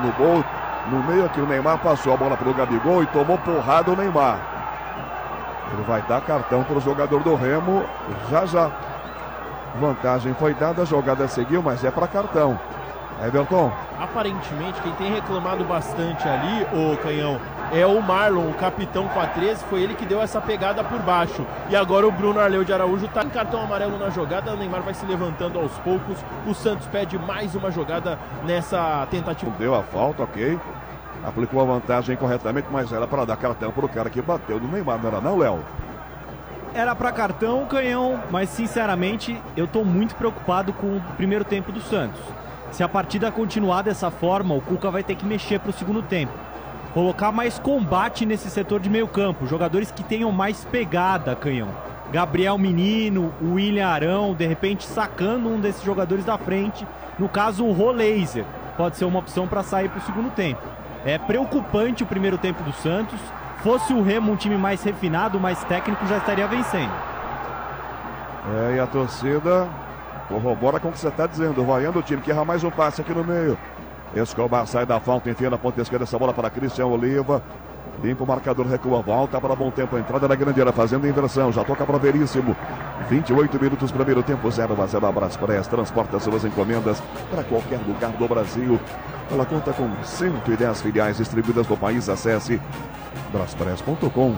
No gol, no meio aqui o Neymar passou a bola para o Gabigol e tomou porrada o Neymar. Ele vai dar cartão para o jogador do Remo já. Vantagem foi dada, a jogada seguiu, mas é para cartão. Everton. Aparentemente, quem tem reclamado bastante ali, o Canhão, é o Marlon, o capitão com a 13, foi ele que deu essa pegada por baixo. E agora o Bruno Arleu de Araújo tá em cartão amarelo na jogada, o Neymar vai se levantando aos poucos, o Santos pede mais uma jogada nessa tentativa. Deu a falta, ok. Aplicou a vantagem corretamente, mas era para dar cartão para o cara que bateu no Neymar, não era não, Léo? Era para cartão, Canhão, mas sinceramente eu tô muito preocupado com o primeiro tempo do Santos. Se a partida continuar dessa forma, o Cuca vai ter que mexer para o segundo tempo. Colocar mais combate nesse setor de meio campo. Jogadores que tenham mais pegada, Canhão. Gabriel Menino, o William Arão, de repente sacando um desses jogadores da frente. No caso, o Roleiser pode ser uma opção para sair para o segundo tempo. É preocupante o primeiro tempo do Santos. Fosse o Remo um time mais refinado, mais técnico, já estaria vencendo. E a torcida corrobora com o que você está dizendo, vaiando o time que erra mais um passe aqui no meio. Escobar sai da falta, enfia na ponta esquerda essa bola para Cristian Oliva. Limpa o marcador, recua, volta para bom tempo. Entrada na grande área, fazendo inversão. Já toca para Veríssimo. 28 minutos, primeiro tempo, 0-0. Abraço Press, transporta suas encomendas para qualquer lugar do Brasil. Ela conta com 110 filiais distribuídas no país. Acesse braspress.com.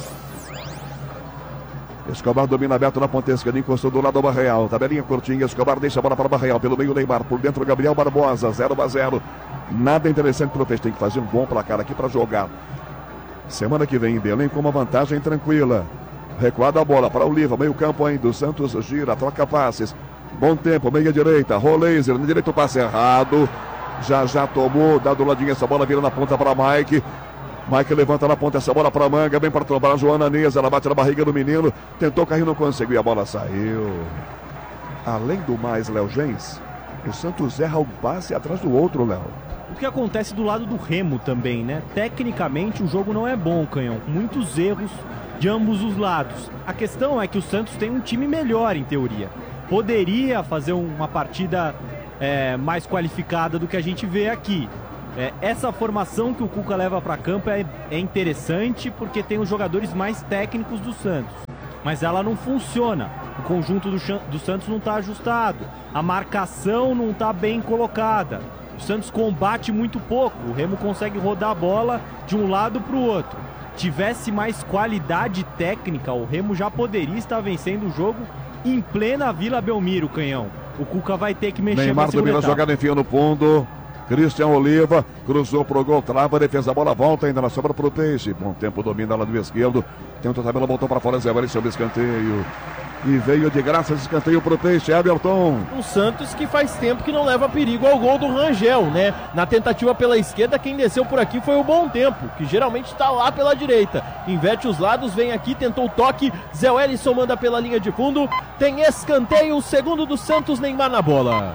Escobar domina aberto na ponta esquerda, encostou do lado do Barreal. Tabelinha curtinha, Escobar deixa a bola para o Barreal. Pelo meio, Neymar. Por dentro, Gabriel Barbosa. 0-0. Nada interessante para o Peixe. Tem que fazer um bom placar aqui para jogar. Semana que vem em Belém com uma vantagem tranquila. Recuada a bola para o Oliva. Meio campo ainda. O Santos gira, troca passes. Bom tempo, meia direita. Roleiser, na direita o passe errado. Já tomou. Dá do ladinho essa bola, vira na ponta para Mike. Mike levanta na ponta essa bola para Manga, bem para trombar a Joana Neza, ela bate na barriga do menino, tentou cair, não conseguiu, a bola saiu. Além do mais, Léo Gens, o Santos erra um passe atrás do outro, Léo. O que acontece do lado do Remo também, né? Tecnicamente o jogo não é bom, Canhão, muitos erros de ambos os lados. A questão é que o Santos tem um time melhor em teoria. Poderia fazer uma partida mais qualificada do que a gente vê aqui. Essa formação que o Cuca leva para campo é interessante porque tem os jogadores mais técnicos do Santos, mas ela não funciona. O conjunto do Santos não está ajustado, a marcação não está bem colocada, o Santos combate muito pouco, o Remo consegue rodar a bola de um lado para o outro. Tivesse mais qualidade técnica, o Remo já poderia estar vencendo o jogo em plena Vila Belmiro, Canhão. O Cuca vai ter que mexer. Neymar domina a jogada, enfia no fundo. Cristian Oliva cruzou pro gol, trava, defesa, a bola volta, ainda na sobra pro Peixe. Bom tempo, domina lá do esquerdo. Tenta a tabela, voltou para fora, Zé Vale sobre escanteio. E veio de graça esse escanteio pro Peixe, Everton. O Santos que faz tempo que não leva perigo ao gol do Rangel, né? Na tentativa pela esquerda, quem desceu por aqui foi o Bom Tempo, que geralmente está lá pela direita. Inverte os lados, vem aqui, tentou o toque. Zé Wellison manda pela linha de fundo. Tem escanteio, o segundo do Santos, Neymar na bola.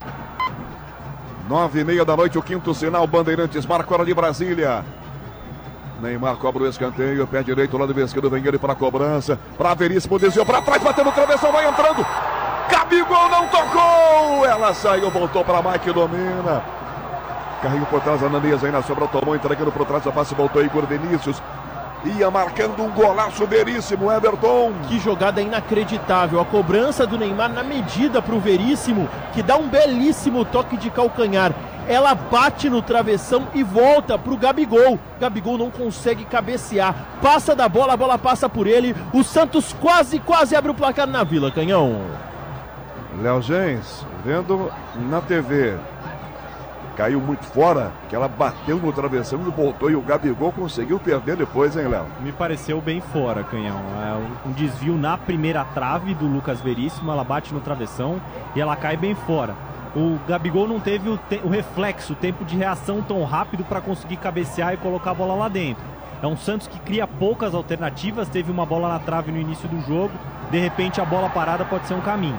9h30 da noite, o quinto sinal, Bandeirantes, marca hora de Brasília. Neymar cobra o escanteio, pé direito, lado esquerdo, vem ele para a cobrança. Para Veríssimo, desviou para trás, bateu no travessão, vai entrando. Gabigol não tocou. Ela saiu, voltou para Mike, domina. Carrinho por trás, Ananias aí na sobra, tomou, entregando por trás, a passe voltou Igor Vinícius. Ia marcando um golaço, Veríssimo, Everton. Que jogada inacreditável. A cobrança do Neymar na medida para o Veríssimo, que dá um belíssimo toque de calcanhar. Ela bate no travessão e volta para o Gabigol. Gabigol não consegue cabecear. Passa da bola, a bola passa por ele. O Santos quase abre o placar na Vila, Canhão. Léo Gens, vendo na TV. Caiu muito fora, que ela bateu no travessão e voltou, e o Gabigol conseguiu perder depois, hein, Léo? Me pareceu bem fora, Canhão. Um desvio na primeira trave do Lucas Veríssimo, ela bate no travessão e ela cai bem fora. O Gabigol não teve o reflexo, o tempo de reação tão rápido para conseguir cabecear e colocar a bola lá dentro. É um Santos que cria poucas alternativas, teve uma bola na trave no início do jogo, de repente a bola parada pode ser um caminho.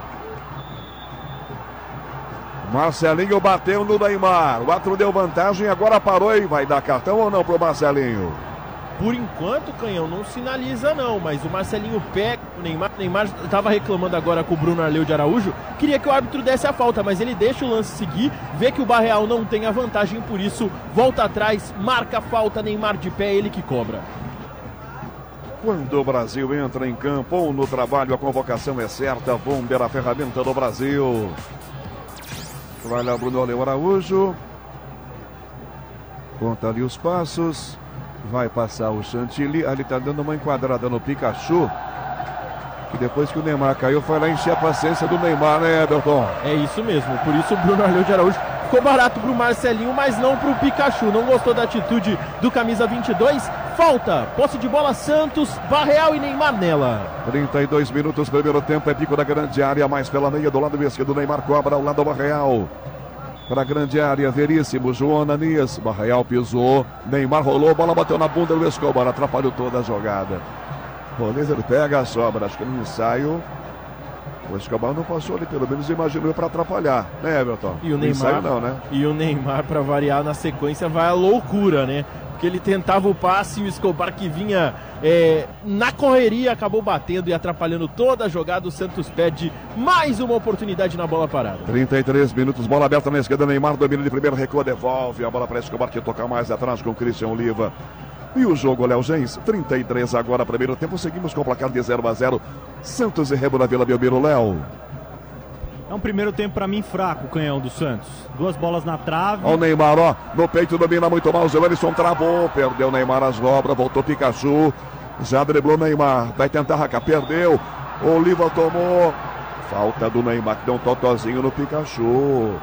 Marcelinho bateu no Neymar, o outro deu vantagem, agora parou e vai dar cartão ou não pro Marcelinho? Por enquanto, Canhão, não sinaliza não, mas o Marcelinho pega... O Neymar estava reclamando agora com o Bruno Arleu de Araújo, queria que o árbitro desse a falta, mas ele deixa o lance seguir, vê que o Barreal não tem a vantagem, por isso volta atrás, marca a falta, Neymar de pé, ele que cobra. Quando o Brasil entra em campo ou no trabalho, a convocação é certa. Bomber, a ferramenta do Brasil. Vai lá Bruno Arleu Araújo. Conta ali os passos. Vai passar o Chantilly. Ele está dando uma enquadrada no Pikachu. Que depois que o Neymar caiu, foi lá encher a paciência do Neymar, né, Everton? É isso mesmo. Por isso o Bruno Arleu de Araújo ficou barato pro Marcelinho, mas não pro Pikachu. Não gostou da atitude do camisa 22. Falta. Posse de bola Santos, Barreal e Neymar nela. 32 minutos, primeiro tempo. É pico da grande área. Mais pela meia do lado esquerdo. Neymar cobra ao lado do Barreal. Para a grande área, Veríssimo, João Ananias, Barreal pisou, Neymar rolou, bola bateu na bunda do Escobar, atrapalhou toda a jogada. Rolezer pega a sobra, acho que no ensaio o Escobar não passou ali, pelo menos imaginou para atrapalhar, né, Everton? E o Neymar, ensaio não, né? E o Neymar, para variar na sequência, vai à loucura, né? Porque ele tentava o passe e o Escobar, que vinha na correria, acabou batendo e atrapalhando toda a jogada. O Santos pede mais uma oportunidade na bola parada. 33 minutos, bola aberta na esquerda, Neymar domina de primeiro, recua, devolve a bola para Escobar, que toca mais atrás com o Christian Oliva. E o jogo, Léo Gens, 33 agora, primeiro tempo, seguimos com o placar de 0-0. Santos e Remo na Vila Belmiro, Léo. É um primeiro tempo pra mim fraco, o canhão do Santos. 2 bolas na trave. Ó o Neymar, ó, no peito domina muito mal, o Zelerson travou, perdeu o Neymar as dobras, voltou Pikachu, já driblou o Neymar, vai tentar arrancar, perdeu, Oliva tomou, falta do Neymar, que deu um totozinho no Pikachu.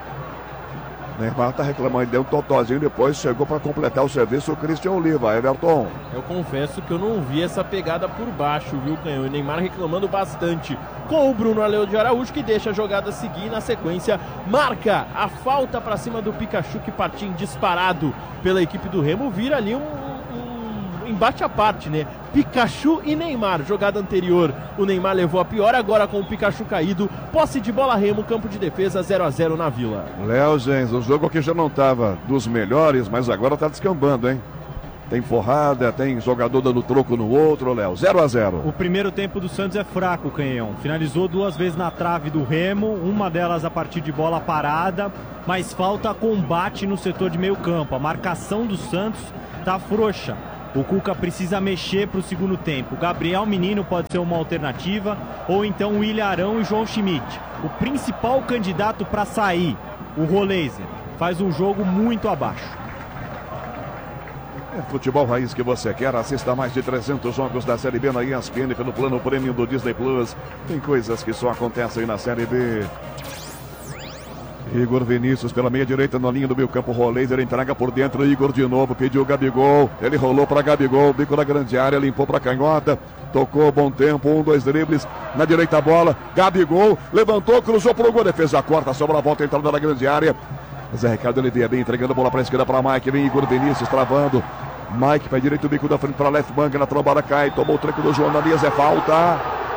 Neymar tá reclamando, deu um totozinho, depois chegou para completar o serviço o Christian Oliva, Everton. Eu confesso que eu não vi essa pegada por baixo, viu, canhão? E Neymar reclamando bastante com o Bruno Arleu de Araújo, que deixa a jogada seguir, na sequência marca a falta para cima do Pikachu, que partia em disparado pela equipe do Remo, vira ali um embate à parte, né? Pikachu e Neymar, jogada anterior o Neymar levou a pior, agora com o Pikachu caído, posse de bola Remo, campo de defesa, 0-0 na Vila. Léo Gens, o jogo aqui já não estava dos melhores, mas agora tá descambando, hein? Tem forrada, tem jogador dando troco no outro, Léo. 0-0. O primeiro tempo do Santos é fraco, canhão. Finalizou 2 vezes na trave do Remo, uma delas a partir de bola parada, mas falta combate no setor de meio campo. A marcação do Santos tá frouxa. O Cuca precisa mexer para o segundo tempo. Gabriel Menino pode ser uma alternativa, ou então o Ilharão e João Schmidt. O principal candidato para sair, o Rolezer, faz um jogo muito abaixo. É futebol raiz que você quer. Assista mais de 300 jogos da Série B na ESPN pelo plano premium do Disney Plus. Tem coisas que só acontecem na Série B. Igor Vinícius pela meia direita na linha do meio campo, Rolezer entrega por dentro, Igor de novo, pediu Gabigol, ele rolou para Gabigol, bico na grande área, limpou para canhota, tocou bom tempo, 1, 2 dribles, na direita a bola, Gabigol, levantou, cruzou pro gol, defesa corta, sobra a volta, entrando na grande área, Zé Ricardo Oliveira bem, entregando a bola para a esquerda para Mike, vem Igor Vinícius travando, Mike pé direito, bico da frente para left banca, na trombada cai, tomou o tranco do João Ananias, é falta.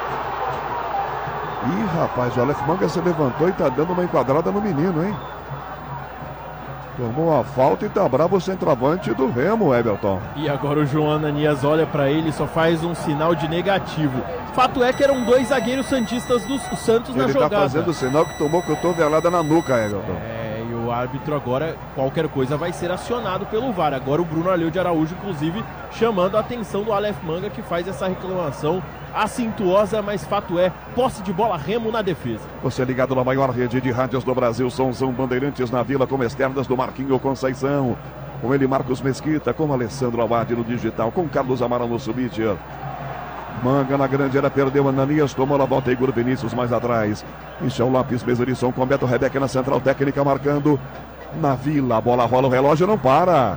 Ih, rapaz, o Aleph Manga se levantou e tá dando uma enquadrada no menino, hein? Tomou uma falta e tá bravo o centroavante do Remo, Everton. E agora o João Ananias olha pra ele e só faz um sinal de negativo. Fato é que eram 2 zagueiros santistas do Santos na jogada. Ele tá fazendo o sinal que tomou cotovelada na nuca, Everton. E o árbitro agora, qualquer coisa vai ser acionado pelo VAR. Agora o Bruno Arleu de Araújo, inclusive, chamando a atenção do Aleph Manga, que faz essa reclamação acintuosa, mas fato é, posse de bola Remo na defesa. Você ligado na maior rede de rádios do Brasil, Somzão Bandeirantes na Vila, como externas do Marquinho Conceição. Com ele, Marcos Mesquita, com Alessandro Abad no digital, com Carlos Amaral no subíter. Manga na grande área, perdeu Ananias, tomou a volta, Igor Vinícius mais atrás. Michel Lopes, Meserisson com Beto Rebeca na central técnica, marcando na Vila. A bola rola, o relógio não para.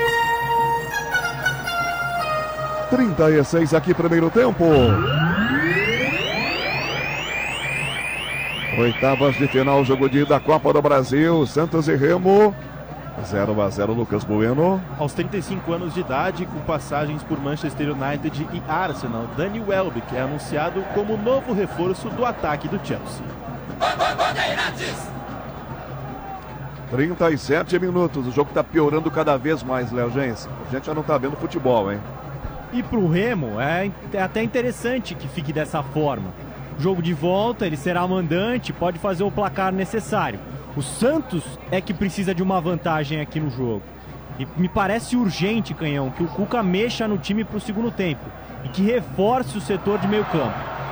36 aqui, primeiro tempo. Oitavas de final, jogo de ida da Copa do Brasil, Santos e Remo. 0-0, Lucas Bueno. Aos 35 anos de idade, com passagens por Manchester United e Arsenal, Danny Welbeck é anunciado como novo reforço do ataque do Chelsea. 37 minutos, o jogo está piorando cada vez mais, Léo Gens. A gente já não está vendo futebol, hein? E para o Remo é até interessante que fique dessa forma. Jogo de volta, ele será mandante, pode fazer o placar necessário. O Santos é que precisa de uma vantagem aqui no jogo. E me parece urgente, Canhão, que o Cuca mexa no time para o segundo tempo e que reforce o setor de meio campo.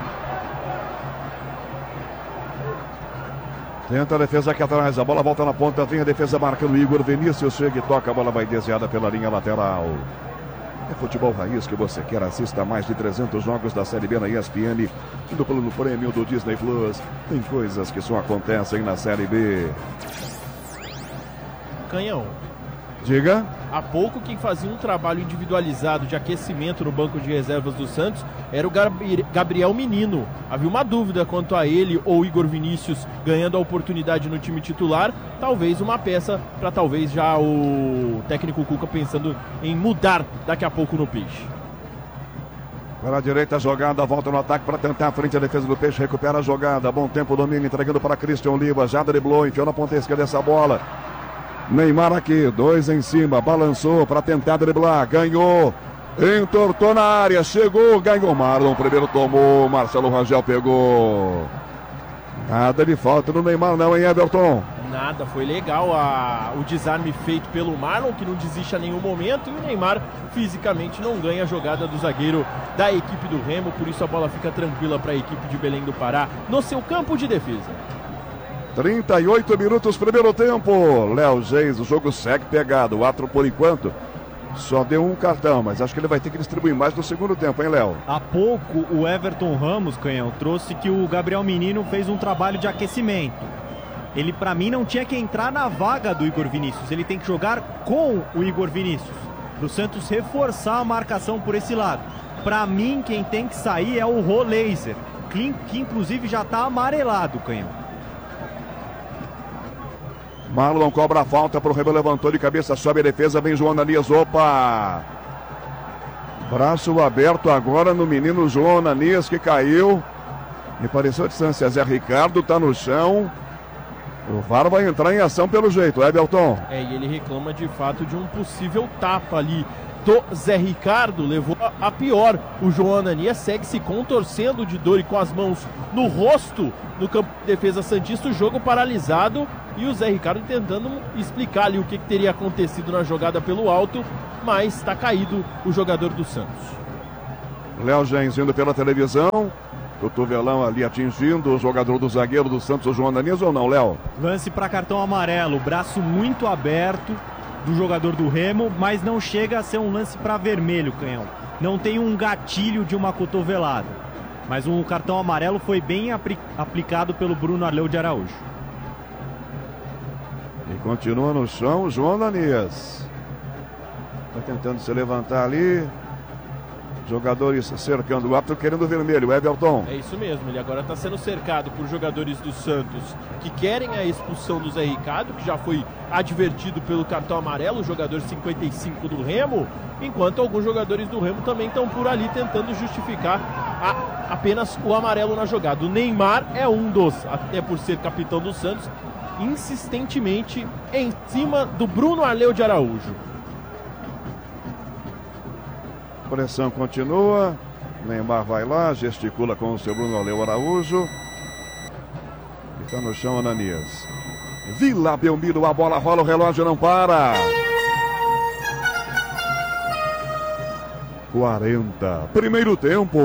Tenta a defesa aqui atrás, a bola volta na ponta, vem a defesa marcando o Igor Vinícius, chega e toca, a bola vai desviada pela linha lateral. É futebol raiz que você quer, assista a mais de 300 jogos da Série B na ESPN, indo pelo prêmio do Disney Plus. Tem coisas que só acontecem na Série B. Canhão. Diga. Há pouco quem fazia um trabalho individualizado de aquecimento no banco de reservas do Santos era o Gabriel Menino. Havia uma dúvida quanto a ele ou Igor Vinícius ganhando a oportunidade no time titular. Talvez uma peça para talvez já o técnico Cuca pensando em mudar daqui a pouco no Peixe. Para a direita, jogada, volta no ataque para tentar a frente a defesa do Peixe, recupera a jogada. Bom tempo, domínio, entregando para Christian Oliva, já driblou, enfiou na ponta esquerda dessa bola. Neymar aqui, 2 em cima, balançou para tentar driblar, ganhou, entortou na área, chegou, ganhou Marlon, primeiro tomou, Marcelo Rangel pegou. Nada de falta no Neymar não, hein, Everton? Nada, foi legal o desarme feito pelo Marlon, que não desiste a nenhum momento, e o Neymar fisicamente não ganha a jogada do zagueiro da equipe do Remo, por isso a bola fica tranquila para a equipe de Belém do Pará no seu campo de defesa. 38 minutos, primeiro tempo. Léo Geis, o jogo segue pegado. O Atro, por enquanto, só deu um cartão, mas acho que ele vai ter que distribuir mais no segundo tempo, hein, Léo? Há pouco, o Everton Ramos, Canhão, trouxe que o Gabriel Menino fez um trabalho de aquecimento. Ele, pra mim, não tinha que entrar na vaga do Igor Vinícius. Ele tem que jogar com o Igor Vinícius. Pro Santos reforçar a marcação por esse lado. Pra mim, quem tem que sair é o Roleiser, que inclusive já tá amarelado, Canhão. Marlon cobra a falta pro Remo, levantou de cabeça, sobe a defesa, vem João Ananias, opa! Braço aberto agora no menino João Ananias, que caiu. Me pareceu a distância, Zé Ricardo tá no chão. O VAR vai entrar em ação pelo jeito, Everton. E ele reclama de fato de um possível tapa ali do Zé Ricardo, levou a pior. O João Ananias segue se contorcendo de dor e com as mãos no rosto no campo de defesa santista, o jogo paralisado e o Zé Ricardo tentando explicar ali o que teria acontecido na jogada pelo alto, mas está caído o jogador do Santos. Léo Gens indo pela televisão, cotovelão ali atingindo o jogador do zagueiro do Santos, o João Ananias, ou não, Léo? Lance para cartão amarelo, braço muito aberto do jogador do Remo, mas não chega a ser um lance para vermelho, Canhão. Não tem um gatilho de uma cotovelada. Mas o cartão amarelo foi bem aplicado pelo Bruno Arleu de Araújo. E continua no chão o João Ananias. Está tentando se levantar ali. Jogadores cercando o árbitro, querendo vermelho, Everton. É isso mesmo, ele agora está sendo cercado por jogadores do Santos que querem a expulsão do Zé Ricardo, que já foi advertido pelo cartão amarelo, o jogador 55 do Remo, enquanto alguns jogadores do Remo também estão por ali tentando justificar apenas o amarelo na jogada. O Neymar é um dos, até por ser capitão do Santos, insistentemente em cima do Bruno Arleu de Araújo. Pressão continua. Neymar vai lá, gesticula com o seu Bruno Arleu Araújo. E está no chão Ananias. Vila Belmiro, a bola rola, o relógio não para. 40. Primeiro tempo.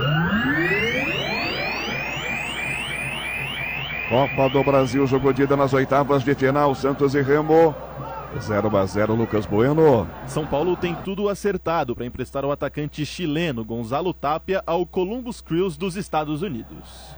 Copa do Brasil, jogo de ida nas oitavas de final, Santos e Remo. 0-0, Lucas Bueno. São Paulo tem tudo acertado para emprestar o atacante chileno Gonzalo Tapia ao Columbus Crews dos Estados Unidos.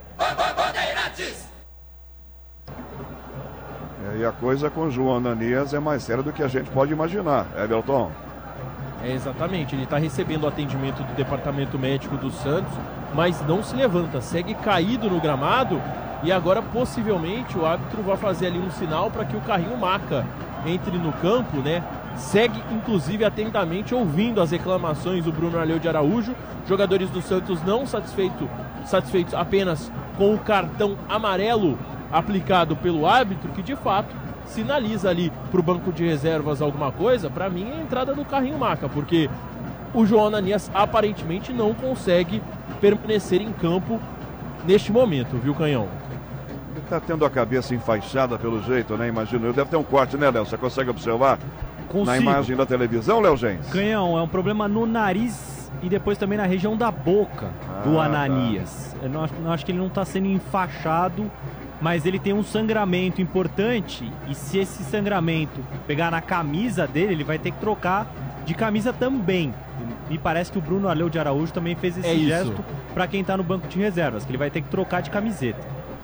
E a coisa com o João Ananias é mais séria do que a gente pode imaginar, Everton. Exatamente, ele está recebendo o atendimento do departamento médico do Santos, mas não se levanta, segue caído no gramado e agora possivelmente o árbitro vai fazer ali um sinal para que o carrinho maca entre no campo, né? Segue inclusive atentamente ouvindo as reclamações do Bruno Arleu de Araújo. Jogadores do Santos não satisfeitos apenas com o cartão amarelo aplicado pelo árbitro, que de fato sinaliza ali para o banco de reservas alguma coisa. Para mim é a entrada do carrinho maca, porque o João Ananias aparentemente não consegue permanecer em campo neste momento, viu, Canhão? Ele tá tendo a cabeça enfaixada pelo jeito, né? Imagino. Deve ter um corte, né, Léo? Você consegue observar na imagem da televisão, Léo Gens? Canhão, é um problema no nariz e depois também na região da boca do Ananias. Tá. Eu não acho que ele não está sendo enfaixado, mas ele tem um sangramento importante e se esse sangramento pegar na camisa dele, ele vai ter que trocar de camisa também. Me parece que o Bruno Arleu de Araújo também fez esse gesto para quem está no banco de reservas, que ele vai ter que trocar de camiseta.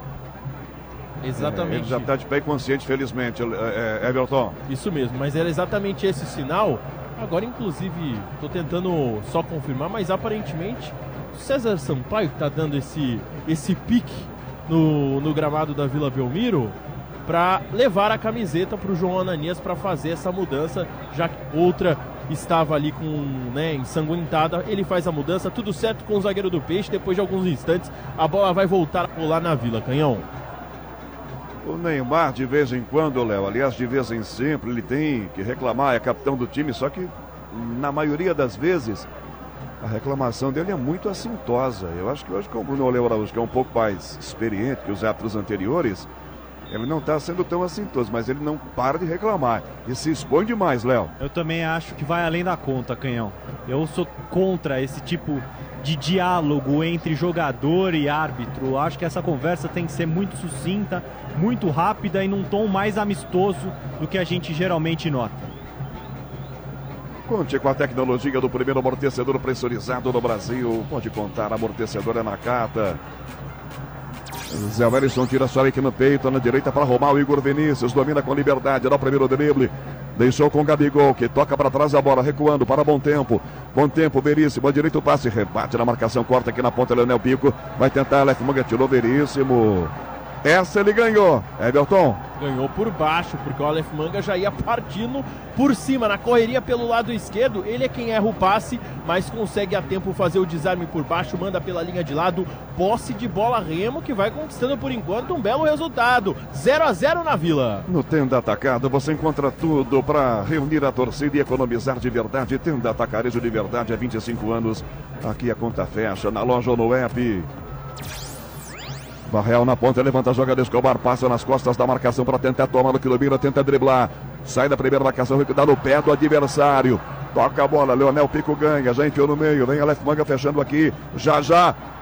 Exatamente. Ele já está de pé consciente, felizmente, Everton. Isso mesmo, mas era exatamente esse sinal. Agora, inclusive, estou tentando só confirmar, mas aparentemente o César Sampaio está dando esse pique no gramado da Vila Belmiro para levar a camiseta para o João Ananias para fazer essa mudança, já que outra estava ali ensanguentada. Ele faz a mudança, tudo certo com o zagueiro do Peixe. Depois de alguns instantes, a bola vai voltar a rolar na Vila, Canhão. O Neymar, de vez em quando, Léo, aliás, de vez em sempre, ele tem que reclamar, é capitão do time, só que na maioria das vezes a reclamação dele é muito assintosa. Eu acho que hoje com o Bruno Arleu Araújo, que é um pouco mais experiente que os árbitros anteriores, ele não está sendo tão assintoso, mas ele não para de reclamar e se expõe demais, Léo. Eu também acho que vai além da conta, Canhão. Eu sou contra esse tipo de diálogo entre jogador e árbitro. Acho que essa conversa tem que ser muito sucinta, muito rápida e num tom mais amistoso do que a gente geralmente nota. Conte com a tecnologia do primeiro amortecedor pressurizado no Brasil. Pode contar, amortecedor é Nakata. Zé Wellison tira sua aqui no peito, na direita para arrumar o Igor Vinícius, domina com liberdade, dá o primeiro drible, deixou com o Gabigol, que toca para trás a bola, recuando para Bom Tempo, Veríssimo, a direita o passe, rebate na marcação, corta aqui na ponta, Leonel Pico, vai tentar, Aleph Manga tirou Veríssimo, essa ele ganhou, Everton. Ganhou por baixo, porque o Aleph Manga já ia partindo por cima, na correria pelo lado esquerdo, ele é quem erra o passe, mas consegue a tempo fazer o desarme por baixo, manda pela linha de lado, posse de bola Remo, que vai conquistando por enquanto um belo resultado, 0-0 na Vila. No Tenda Atacado você encontra tudo para reunir a torcida e economizar de verdade. Tenda Atacarejo de verdade há 25 anos, aqui a conta fecha, na loja ou no app. Barreal na ponta, levanta a jogada, Escobar passa nas costas da marcação para tentar tomar o Quilomira, tenta driblar, sai da primeira marcação, dá no pé do adversário, toca a bola, Leonel Pico ganha, já enfiou no meio, vem Aleph Manga fechando aqui, já